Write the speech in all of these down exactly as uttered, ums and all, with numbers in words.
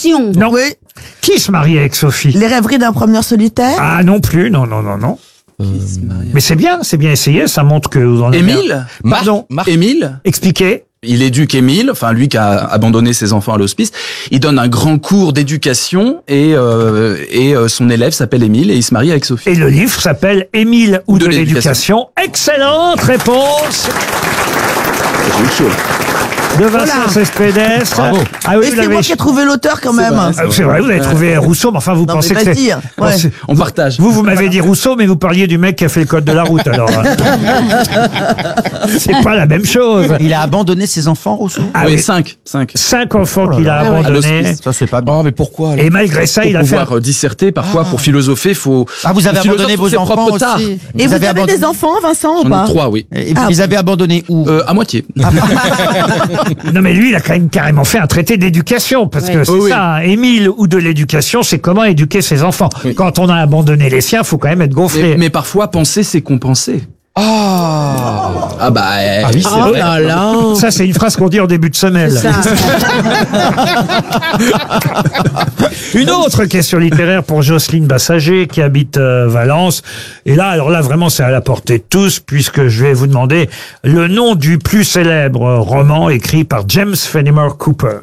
Passion. Non. Oui. Qui se marie avec Sophie? Les rêveries d'un promeneur solitaire. Ah non plus, non, non, non, non. Euh, Mais c'est bien, c'est bien essayé, ça montre que vous en avez... Émile Pardon, Marc Émile expliquez. Il éduque Émile, enfin lui qui a abandonné ses enfants à l'hospice. Il donne un grand cours d'éducation et, euh, et euh, son élève s'appelle Émile et il se marie avec Sophie. Et le livre s'appelle Émile ou de, de l'éducation. Excellente réponse J'ai eu chaud. de Vincent Cespedes. Bravo. Ah oui, Et vous c'est l'avez... moi qui ai trouvé l'auteur quand même. vrai, Ah, c'est vrai, vous avez trouvé Rousseau, mais enfin vous Non, pensez mais que c'est... vas-y, ouais. Pensez- On partage. Vous, vous m'avez dit Rousseau, mais vous parliez du mec qui a fait le code de la route, alors. C'est pas la même chose. Il a abandonné ses enfants, Rousseau? Ah oui, oui. cinq. cinq. Cinq enfants qu'il a À abandonnés. l'hospice. Ça, c'est pas bien. Oh, mais pourquoi alors Et malgré ça, Pour il a fait... pouvoir euh, disserter, parfois pour philosopher, faut. Ah, vous avez faut philosopher abandonné sur vos ses enfants propres tares. aussi? Et vous, avez abandonné- des enfants, Vincent, ou J'en pas? ai trois, oui. Et Ah. Ils avaient abandonné où? Euh, à moitié. Non mais lui, il a quand même carrément fait un traité d'éducation, parce que c'est Oui, oui. ça, hein, Émile ou de l'éducation, c'est comment éduquer ses enfants. Oui. Quand on a abandonné les siens, faut quand même être gonflé. Mais, mais parfois, penser, c'est compenser. Ah Ah bah. Ah oui, c'est Oh vrai. là là. Ça, c'est une phrase qu'on dit en début de semelle. Ça. Une autre question littéraire pour Jocelyne Bassager, qui habite euh, Valence. Et là, alors là, vraiment, c'est à la portée de tous, puisque je vais vous demander le nom du plus célèbre roman écrit par James Fenimore Cooper.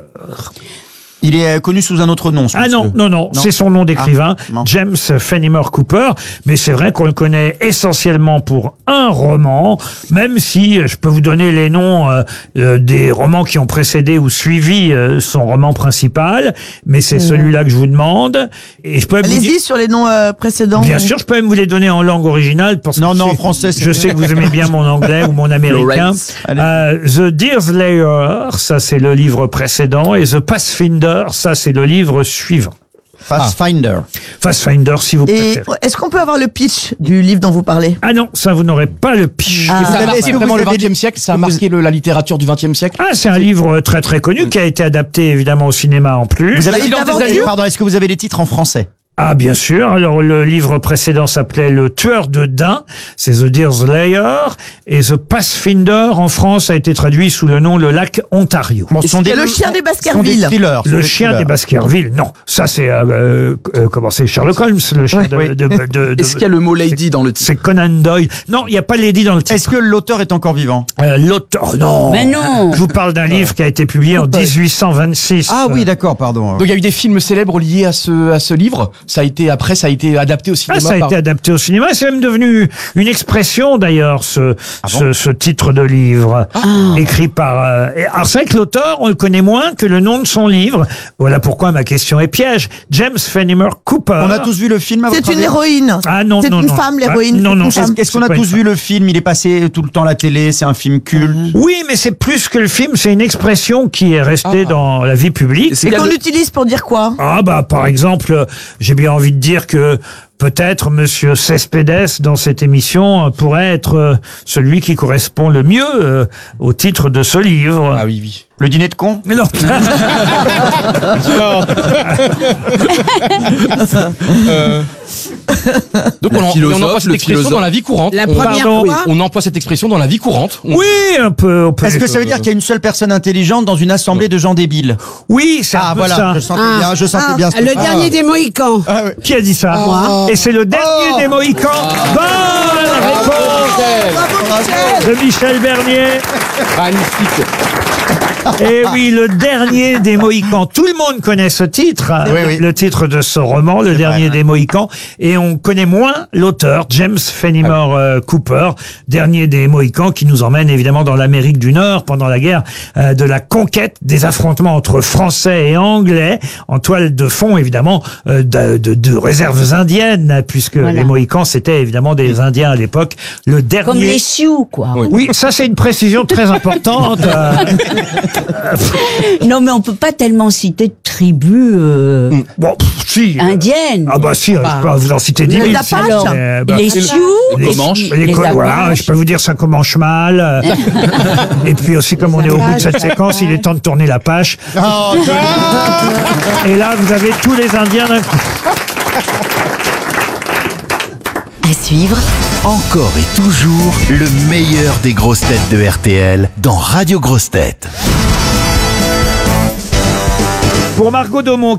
Il est euh, connu sous un autre nom. ce Ah non, monsieur. non, non, c'est son nom d'écrivain, Ah, non. James Fenimore Cooper, mais c'est vrai qu'on le connaît essentiellement pour un roman, même si euh, je peux vous donner les noms euh, euh, des romans qui ont précédé ou suivi euh, son roman principal, mais c'est celui-là que je vous demande. Et je peux même vous dire... Allez-y sur les noms euh, précédents. Bien sûr, je peux même vous les donner en langue originale. Parce Non, que non, je en sais- français, c'est Je mieux. sais que vous aimez bien mon anglais ou mon américain. Lawrence. Euh, The Deerslayer, ça c'est le livre précédent, et The Pathfinder, ça c'est le livre suivant. Pathfinder. Pathfinder, si vous Et préférez. est-ce qu'on peut avoir le pitch du livre dont vous parlez? Ah non, ça vous n'aurez pas le pitch. Ah. Et ça Vous a avez- marqué est-ce que vraiment vous le avez- vingtième siècle, ça a marqué le- la littérature du vingtième siècle. Ah, c'est un livre très très connu qui a été adapté évidemment au cinéma en plus. Vous avez Il les a titres- vendu Pardon, est-ce que vous avez les titres en français? Ah, bien sûr. Alors, le livre précédent s'appelait Le Tueur de Daims. C'est The Deerslayer. Et The Pathfinder, en France, a été traduit sous le nom Le Lac Ontario. Bon, ce sont des- Le chien des ce sont des Baskerville. thrillers, ce sont Le des chien thrillers. des Baskerville. Non. Ça, c'est, euh, euh, euh, comment c'est Sherlock Holmes, le chien de, oui. de, de, de- Est-ce qu'il y a le mot lady dans le titre? c'est Conan Doyle. Non, il n'y a pas Lady dans le titre. Est-ce que l'auteur est encore vivant? Euh, L'auteur, non. Mais non. Je vous parle d'un livre qui a été publié en dix-huit cent vingt-six. Ah oui, d'accord, pardon. Donc il y a eu des films célèbres liés à ce, à ce livre. Ça a été, après, ça a été adapté au cinéma. Ah, ça a par- été adapté au cinéma. C'est même devenu une expression, d'ailleurs, ce, ce, ce titre de livre, écrit par... euh, et- alors, c'est vrai que l'auteur, on le connaît moins que le nom de son livre. Voilà pourquoi ma question est piège. James Fenimore Cooper. On a tous vu le film à votre C'est une avis? héroïne. Ah non, C'est non, une non. femme, Ah, l'héroïne. non, non, C'est une c'est- femme. Est-ce qu'on a pas tous une femme. vu le film? Il est passé tout le temps à la télé, c'est un film culte. Oui, mais c'est plus que le film, c'est une expression qui est restée dans la vie publique. C'est Et qu'il y a qu'on le- utilise pour dire quoi? Ah bah par exemple, euh, j'ai bien envie de dire que peut-être Monsieur Cespedes dans cette émission euh, pourrait être euh, celui qui correspond le mieux euh, au titre de ce livre. Ah oui, oui. Le dîner de con? Mais non. Donc Le on, en- philosophe, on emploie cette le expression philosophe. dans la vie courante. La on, première Pardon. fois. on emploie cette expression dans la vie courante. On- Oui, un peu. On peut Est-ce que ça veut dire qu'il y a une seule personne intelligente dans une assemblée de gens débiles? Oui, c'est Ah un peu voilà, ça. je sentais Ah. bien, je sentais Ah. bien. ce- Le Ah. dernier des Mohicans. Ah ouais. Qui a dit ça Moi. Et c'est le dernier des Mohicans. Bonne réponse de Michel Bernier. Magnifique. Et oui, le dernier des Mohicans. Tout le monde connaît ce titre, hein, Oui, oui. le titre de ce roman, Le dernier des Mohicans, et on connaît moins l'auteur, James Fenimore euh, Cooper, Dernier des Mohicans, qui nous emmène évidemment dans l'Amérique du Nord pendant la guerre euh, de la conquête, des affrontements entre Français et Anglais, en toile de fond évidemment euh, de, de, de réserves indiennes, puisque Voilà. les Mohicans c'était évidemment des Indiens à l'époque. Le dernier. Comme les Sioux, quoi. Oui, ça c'est une précision très importante. euh, Non, mais on peut pas tellement citer de tribus euh, Bon, pff, si. euh, indiennes. Ah bah si, Bah. je peux vous en citer dix Les mille. Apaches. sinon, euh, bah, les les- Sioux, les Comanches. les les co- voilà, Apaches. je peux vous dire ça commence mal. euh, Et puis aussi, comme on est au bout de cette séquence, il est temps de tourner la page. Oh, Et là, vous avez tous les Indiens d'un coup. À suivre, Encore et toujours le meilleur des grosses têtes de R T L dans Radio Grosses Têtes. Pour Margot Daumont,